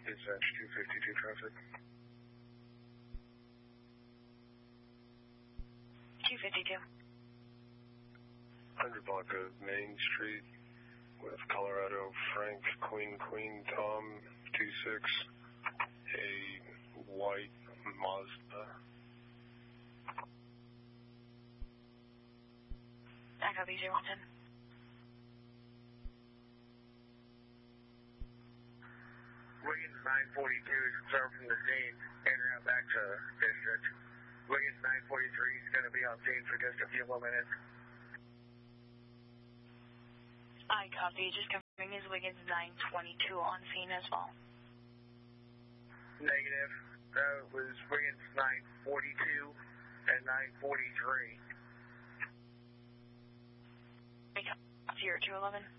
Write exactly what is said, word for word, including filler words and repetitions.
Dispatch two fifty-two traffic. two fifty-two. one hundred block of Main Street with Colorado Frank Queen Queen Tom two six, a white Mazda. I copy zero one ten. Wiggins nine forty-two is observed from the scene and route back to district. Wiggins nine forty-three is going to be on scene for just a few more minutes. I copy. Just confirming is Wiggins nine twenty-two on scene as well. Negative. That was Wiggins nine forty-two and nine forty-three. I copy zero two eleven.